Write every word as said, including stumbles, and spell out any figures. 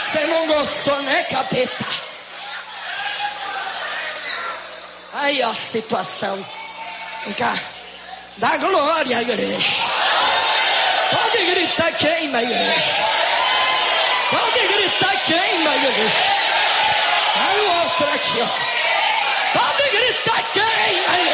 Você não gostou, né, capeta? Aí, ó, a situação. Vem cá. Dá glória à igreja. Pode gritar, queima a igreja. Pode gritar, queima a igreja. Aí o outro aqui, ó. Pode gritar, queima a igreja.